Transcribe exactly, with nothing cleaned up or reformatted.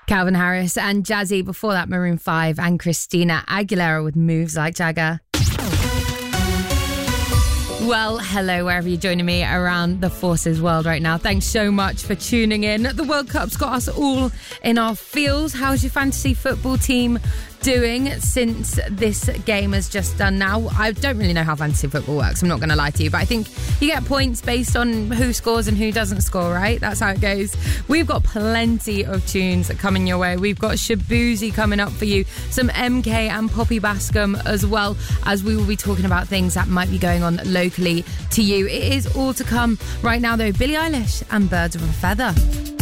Calvin Harris and Jazzy. Before that, Maroon five and Christina Aguilera with Moves Like Jagger. Well, hello, wherever you're joining me around the Forces world right now. Thanks so much for tuning in. The World Cup's got us all in our feels. How's your fantasy football team doing since this game has just done now? I don't really know how fantasy football works, I'm not going to lie to you, but I think you get points based on who scores and who doesn't score, right? That's how it goes. We've got plenty of tunes coming your way. We've got Shaboozey coming up for you, some M K and Poppy Bascom, as well as we will be talking about things that might be going on locally to you. It is all to come right now, though. Billie Eilish and Birds of a Feather.